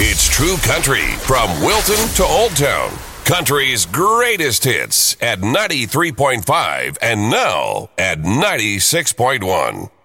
It's True Country from Wilton to Old Town. Country's greatest hits at 93.5 and now at 96.1.